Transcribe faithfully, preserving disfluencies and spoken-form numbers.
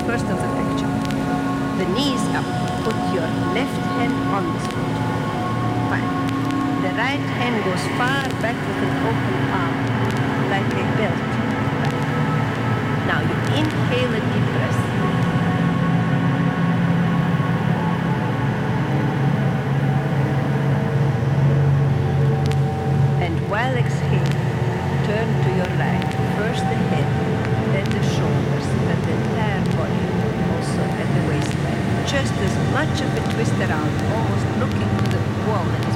first of the picture. The knees up. Put your left hand on the spot. Fine. The right hand goes far back with an open arm, like a belt. Back. Now you inhale a deep breath. And while exhaling, turn to your right. First the head, then the shoulders, and the entire body, also at the waistline. Just as much of a twist around, almost looking to the wall that is